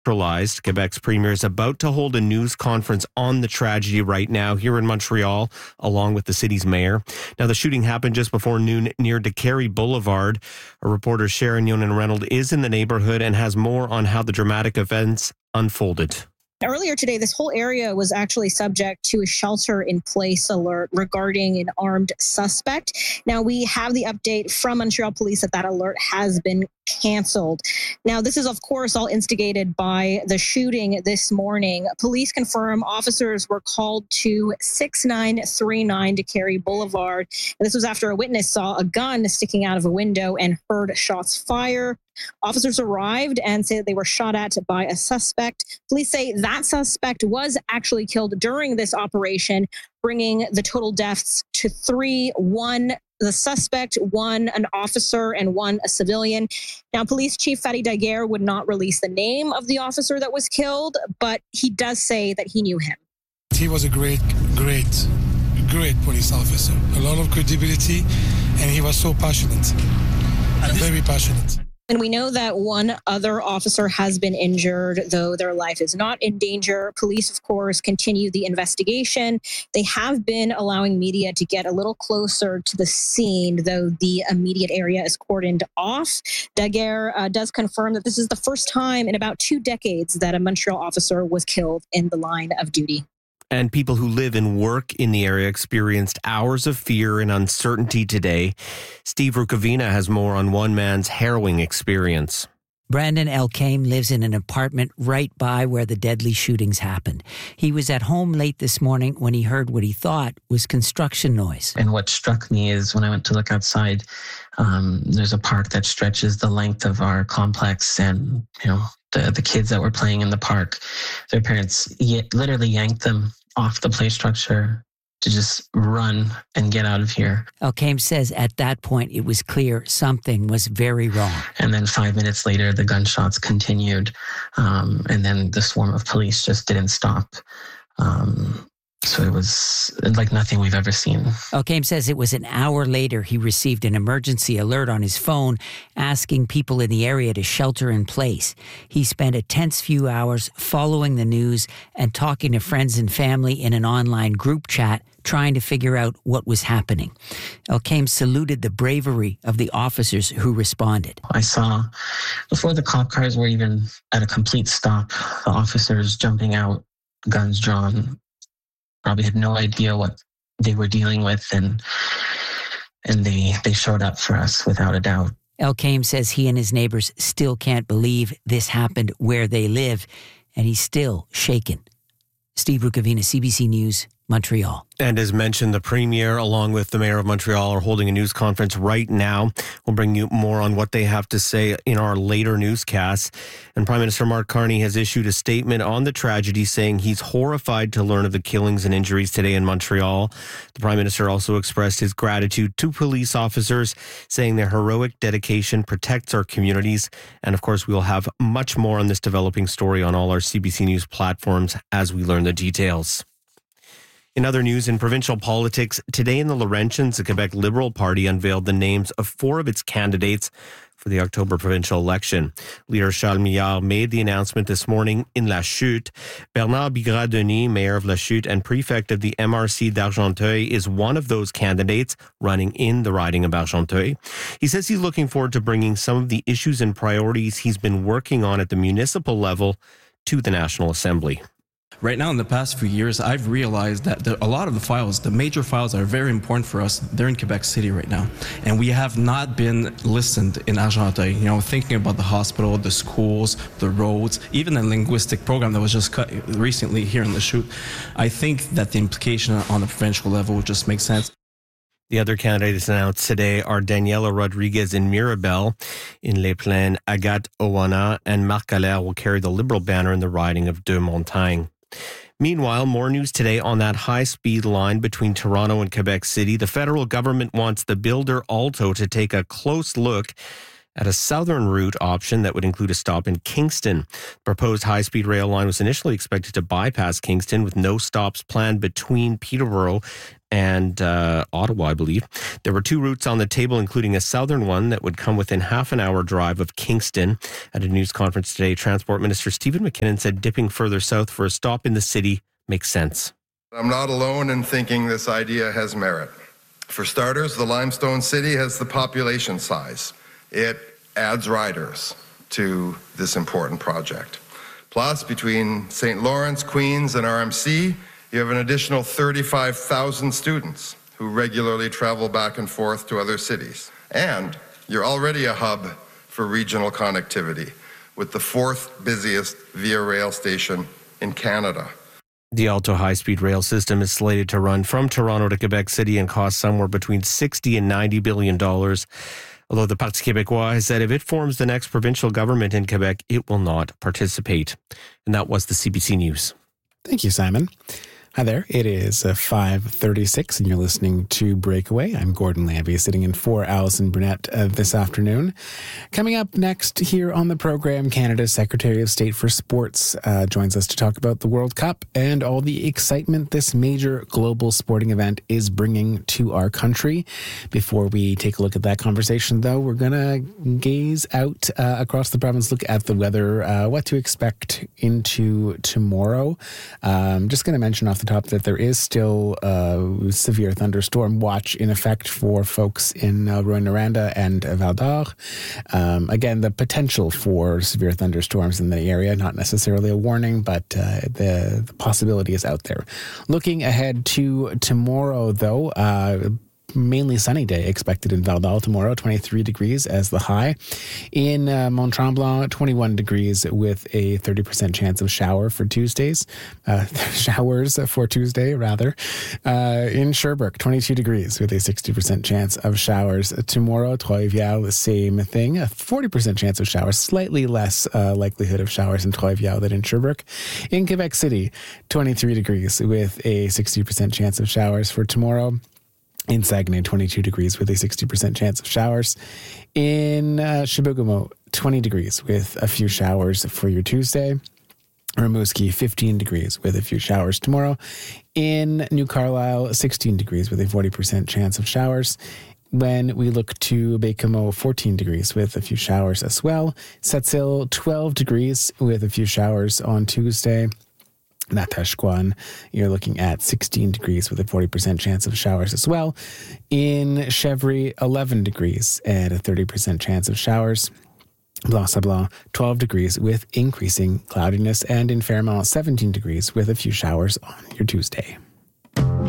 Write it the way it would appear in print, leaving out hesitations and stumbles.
Quebec's premier is about to hold a news conference on the tragedy right now here in Montreal, along with the city's mayor. Now, the shooting happened just before noon near DeCarry Boulevard. Our reporter Sharon Yonan-Reynolds is in the neighborhood and has more on how the dramatic events unfolded. Earlier today, this whole area was actually subject to a shelter-in-place alert regarding an armed suspect. Now, we have the update from Montreal Police that alert has been canceled. Now, this is, of course, all instigated by the shooting this morning. Police confirm officers were called to 6939 DeCarry Boulevard. And this was after a witness saw a gun sticking out of a window and heard shots fire. Officers arrived and said they were shot at by a suspect. Police say that suspect was actually killed during this operation, bringing the total deaths to 3, 1 the suspect, 1 an officer, and 1 a civilian. Now, Police Chief Fadi Daguerre would not release the name of the officer that was killed, but he does say that he knew him. He was a great police officer. A lot of credibility, and he was so passionate, very passionate. And we know that 1 other officer has been injured, though their life is not in danger. Police, of course, continue the investigation. They have been allowing media to get a little closer to the scene, though the immediate area is cordoned off. Daguerre does confirm that this is the first time in about 2 decades that a Montreal officer was killed in the line of duty. And people who live and work in the area experienced hours of fear and uncertainty today. Steve Rukavina has more on one man's harrowing experience. Brandon Elkame lives in an apartment right by where the deadly shootings happened. He was at home late this morning when he heard what he thought was construction noise. And what struck me is when I went to look outside, there's a park that stretches the length of our complex, and the kids that were playing in the park, their parents literally yanked them off the play structure to just run and get out of here. Elkame says at that point it was clear something was very wrong. And then 5 minutes later, the gunshots continued, and then the swarm of police just didn't stop. So it was like nothing we've ever seen. Elkame says it was an hour later he received an emergency alert on his phone asking people in the area to shelter in place. He spent a tense few hours following the news and talking to friends and family in an online group chat, trying to figure out what was happening. Elkame saluted the bravery of the officers who responded. I saw, before the cop cars were even at a complete stop, the officers jumping out, guns drawn, probably had no idea what they were dealing with, and they showed up for us without a doubt. Elkame says he and his neighbors still can't believe this happened where they live, and he's still shaken. Steve Rukavina, CBC News, Montreal. And as mentioned, the Premier, along with the Mayor of Montreal, are holding a news conference right now. We'll bring you more on what they have to say in our later newscasts. And Prime Minister Mark Carney has issued a statement on the tragedy, saying he's horrified to learn of the killings and injuries today in Montreal. The Prime Minister also expressed his gratitude to police officers, saying their heroic dedication protects our communities. And of course, we'll have much more on this developing story on all our CBC News platforms as we learn the details. In other news, in provincial politics, today in the Laurentians, the Quebec Liberal Party unveiled the names of 4 of its candidates for the October provincial election. Leader Charles Millard made the announcement this morning in La Chute. Bernard Bigra-Denis, mayor of La Chute and prefect of the MRC d'Argenteuil, is one of those candidates running in the riding of Argenteuil. He says he's looking forward to bringing some of the issues and priorities he's been working on at the municipal level to the National Assembly. Right now, in the past few years, I've realized that a lot of the files, the major files are very important for us. They're in Quebec City right now. And we have not been listened in Argenteuil, thinking about the hospital, the schools, the roads, even the linguistic program that was just cut recently here in La Chute. I think that the implication on the provincial level would just make sense. The other candidates announced today are Daniela Rodriguez in Mirabel. In Les Plaines, Agathe Owana and Marc Allaire will carry the Liberal banner in the riding of Deux Montagnes. Meanwhile, more news today on that high-speed line between Toronto and Quebec City. The federal government wants the builder Alto to take a close look at a southern route option that would include a stop in Kingston. The proposed high-speed rail line was initially expected to bypass Kingston with no stops planned between Peterborough and Ottawa, I believe. There were 2 routes on the table, including a southern one that would come within half an hour drive of Kingston. At a news conference today, Transport Minister Stephen McKinnon said dipping further south for a stop in the city makes sense. I'm not alone in thinking this idea has merit. For starters, the Limestone City has the population size. It adds riders to this important project. Plus, between St. Lawrence, Queens, and RMC, you have an additional 35,000 students who regularly travel back and forth to other cities. And you're already a hub for regional connectivity, with the 4th busiest Via Rail station in Canada. The Alto high-speed rail system is slated to run from Toronto to Quebec City and cost somewhere between $60 and $90 billion. Although the Parti Québécois has said if it forms the next provincial government in Quebec, it will not participate. And that was the CBC News. Thank you, Simon. Hi there. It is 5:36 and you're listening to Breakaway. I'm Gordon Lambie, sitting in for Alison Brunette this afternoon. Coming up next here on the program, Canada's Secretary of State for Sports joins us to talk about the World Cup and all the excitement this major global sporting event is bringing to our country. Before we take a look at that conversation, though, we're going to gaze out across the province, look at the weather, what to expect into tomorrow. Just going to mention off the top that there is still a severe thunderstorm watch in effect for folks in Rouyn-Noranda and Val d'Or. Again, the potential for severe thunderstorms in the area, not necessarily a warning, but the possibility is out there. Looking ahead to tomorrow, though, mainly sunny day expected in Val d'Or tomorrow, 23 degrees as the high. In Mont-Tremblant, 21 degrees with a 30% chance of showers for Tuesday, rather. In Sherbrooke, 22 degrees with a 60% chance of showers tomorrow. Trois-Rivières, the same thing, a 40% chance of showers, slightly less likelihood of showers in Trois-Rivières than in Sherbrooke. In Quebec City, 23 degrees with a 60% chance of showers for tomorrow. In Saguenay, 22 degrees with a 60% chance of showers. In Chibougamau, 20 degrees with a few showers for your Tuesday. Rimouski, 15 degrees with a few showers tomorrow. In New Carlisle, 16 degrees with a 40% chance of showers. When we look to Baie-Comeau, 14 degrees with a few showers as well. Sept-Îles, 12 degrees with a few showers on Tuesday. Natashquan, you're looking at 16 degrees with a 40% chance of showers as well. In Chevry, 11 degrees and a 30% chance of showers. Blanc-Sablon, 12 degrees with increasing cloudiness. And in Fairmont, 17 degrees with a few showers on your Tuesday.